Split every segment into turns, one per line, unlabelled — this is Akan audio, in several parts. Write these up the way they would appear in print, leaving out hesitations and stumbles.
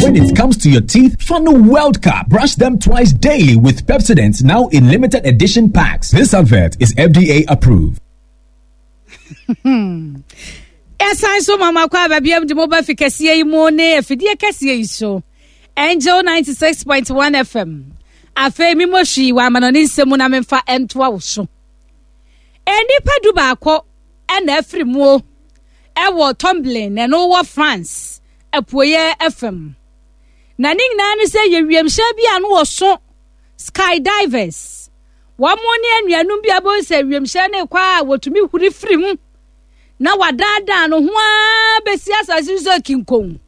When it comes to your teeth, Fano World Cup. Brush them twice daily with Pepsodent, now in limited edition packs. This advert is FDA approved.
Yes, I saw Mama Kwaba BM the mobile Ficasia Mone, Fidia Cassia so. Angel 96.1 FM. A fame moshi, Wamanon Semunam for M12. Any Padubako, and every more. Ewo tumbling and over France. A Poyer FM. Naning Nani say you Shabby and was so skydivers. 1 morning, Yanumbia boy said, Shane qua, what to me who refrim. Na wadada no hwa besiasa asizo kinkon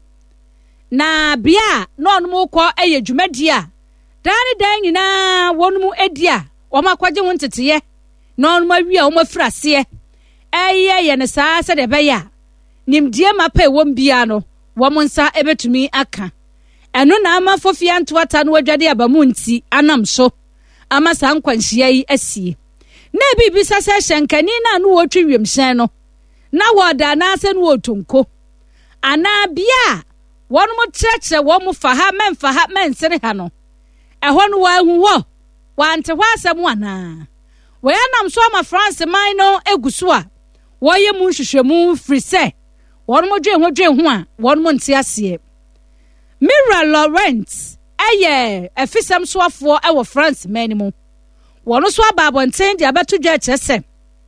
na bia no no ko eye dwumadia dani dan nyina wonmu edia wo makwaje wontete no no awia wo mafrase eye ne saa se de beya nimdie mapa wom bia no wo monsa ebetumi aka eno na amafofia ntoata no wadwade abamu nti anam so amasa nkwanhia yi asie na bibisa se hyenkani na no wotwe wiemhyen no na wada na ase no otunko ana bia wonu mo treche wo mo fa men sere ha no eho no wa hu ho wante hwa asem ana we anam so ma France man no eguso a wo ye mu hwehwemu frise wonu mo dwe ho a wonu mo nte ase Mira Laurent eye efisem so afo e wo France man mu wonu so ababonten dia beto dwa kyese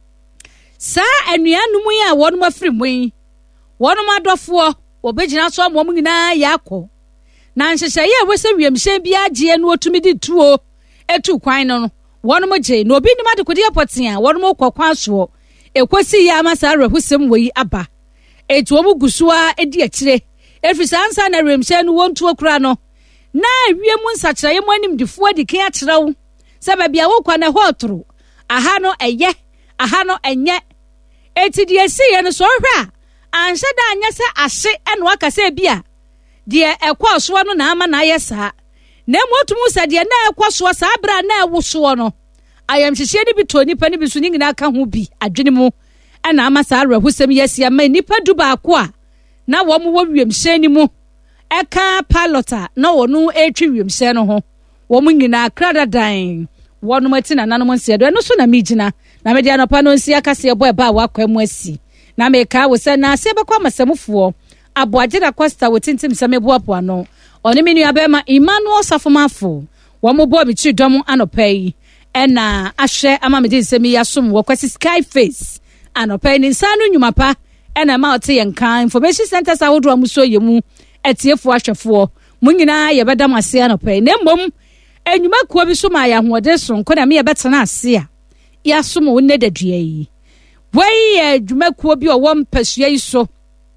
sa anuanum yi a wonu mafirimu yi wonu madofo obegina so amom nyina yakọ na nhyehyeye e wese wiemhye bia agye no otumi di tuo etu kwan no wonu mo gye no obi nim adekodi apoten a wonu mo kwakwan so ekosi ya amasa arahusem wei aba etu omu gusua edi akire efisa ansa na wiemhye no wontu okura no na wiemu nsakire yemu anim difo adikan akyerew sababia wo kwa na hotoro aha no eye aha no enye eti die siye no so hwa anhye da anya se ahye eno aka se bia de ekwoso no na ama na ayesa na motumu se de na ekwoso sa bra na ewoso no ayam hyehye ni bi to nipa ni bi so nyina aka ho bi adwene mu ana ama sa arahusem yesia ma nipa duba ako a na wo mo wiemhye ni mu eka pilota na wonu etwi wiemhye no ho wo mo nyina kradadan wonu mati na nanom nse do no so na migina na media no pa no nsi akase ebo eba wakwamu asi na meka wo se na se bekwa masamufo aboagera Costa wotintim samebo apo ano oni menu abema Emmanuel Safomafo wo mo bo bi chi dom anopai ena ahwe amamede nsemi yasom wo kwasi Skyface anopai ni nsanu nyumapa ena ma ote yenka information centers awodo amuso yemu etiefo ahwefo munyina yebedam ase anopai na mbom enyuma kuo bi so ma ya hoode so nko na me yebetena ase a yasom wo ne dadua yi wei edwuma kuo bi owo mpasua yi so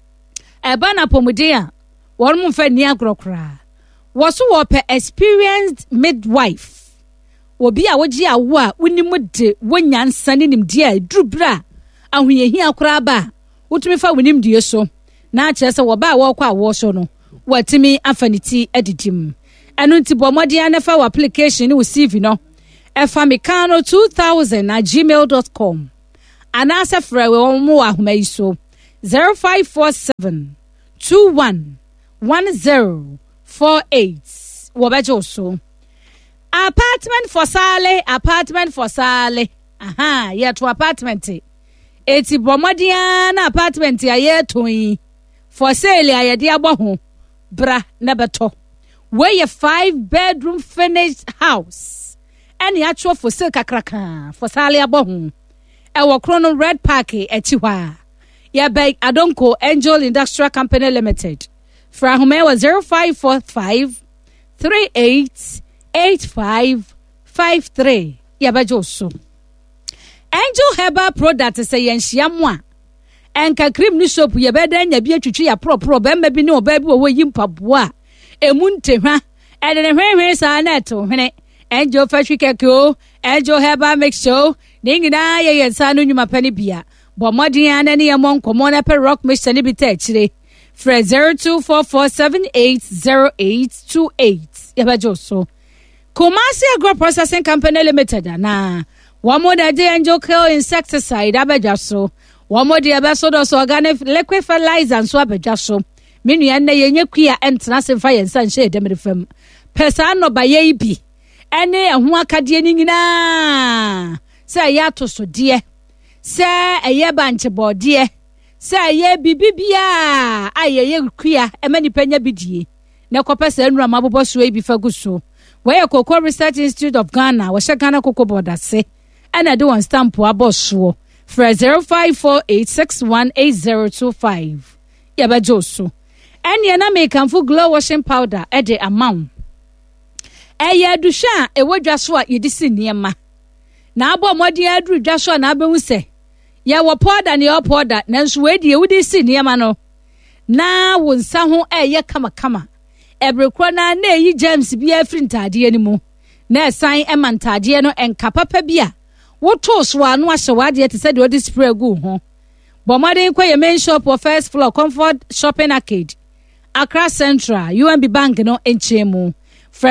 eba na pomode a won mu fa ni agrokra wo so wo pe experienced midwife obi a wogi awo a unimu de wonyansa ne nimdi a durubra ahoyehi akora ba wotumi fa wonim die so na kyerese wo ba wo kwa wo so no watimi afaniti edidim enu nti bomode anafa application wo CV no efamikano 2000@gmail.com anasa frewe omo ahomaiso 0547211048 wobejo so apartment for sale aha yeto apartment eti bomode na apartment ayeton for sale ayede aboho bra na beto where a 5-bedroom finished house any actual for sale kakraka for sale aboho ewo krono red park etiwa ya beg Adonko Angel Industrial Company Limited fra home was 0545388553 ya bajoso Angel Herbal Product say yenhyiamwa enka cream ni soap ye beda nya bi atwitwi ya pro be ma bi ne oba bi wo yimpaboa emuntehwa edene hwehwe sa na to hwene Angel Fashion Keko Angel Herbal Mixture ningina ye yensa no nyuma pani bia bomodi anani ye monkomo na pe rock mixture ni bi ta chire fra 0244780828 yabajoso Kumasi Agro Processing Company Limited na wamoda de Angel Kill Insecticide abajaso wamoda abaso do organic liquid fertilizer so abajaso menu ya na yenye kuya entena se fa yensa nhye demre fam pesa no ba ye bi ene eho akade ni nyina se ya to so de se eye banche bode se ye bibibia ayeye kuya emani panya bidie na kopesa enura mabobo so e bi faguso we Cocoa Research Institute of Ghana we Ghana Cocoa Board ase ana de one stamp aboso for 0548618025 ya ba joso ene na make am for glow washing powder e de amount eye adusha e wodwa so a yedisi niema na abo modi adu dwa so na abehu se ya wo powder ne powder nanso we de wudi si niema no na wo nsa ho eye kama kama ebrekro na eyi James bi afri ntade ani mu na esan emantade no enkapapa bia wo to so anu ahye wade te se de odi spray gu ho bomade kwa ye main shop of first floor Comfort Shopping Arcade Accra Central UNB Bank no enchemu for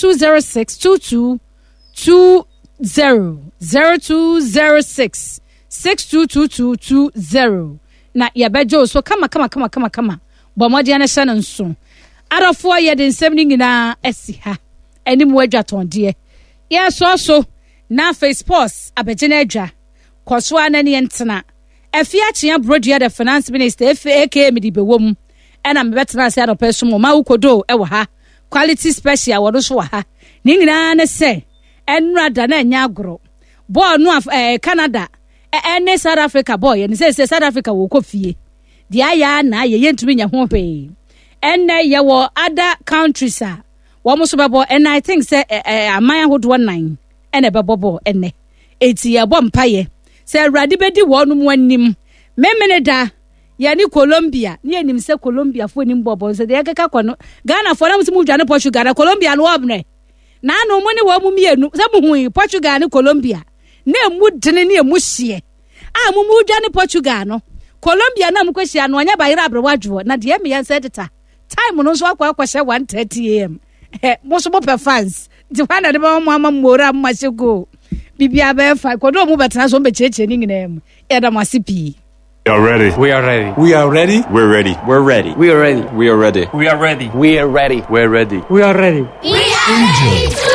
02062220 na yabejo so kama bomade na hye nso arafo ye den semni nyina esiha enim wadwaton de ye so na face post abegena adwa koso anane entena afia chia brodua the finance minister FAK medibewom ena mebetena se adopeso mo ma ukodo e wo ha quality special wodo so ha ni nyina ne se enrada na nya agro boy no Canada ene South Africa boy ne se South Africa wo kofie dia ya na ye ntumi nya ho hwe ene ye wo other countries a wo mo so bebo and I think say amaya hodo 9 ene bebo ene eti ye bom paye se awrade bedi wonu mu anim memene da ye ni Colombia ni enim se Colombia fo ni bobo se de keka kono Ghana fo na mu dwane Portugal na Colombia no obne na no mu ni wo mu mienu se mu hu Portugal ni Colombia na emu dene ni emu hye a mu dwane Portugal no Colombia na mu kwehia no anya bayira abrewadwo na de me yan se deta time no so akwa 1:30 am mo so be fans di wana de ba mo amamora mashego bibia be fa kodo mu betana so be cheche ni nginem eda masipi.
We are ready.
We are ready.
We are ready.
We're ready.
We're ready.
We are ready.
We are ready.
We are ready.
We are ready.
We're ready.
We are ready.
We are ready.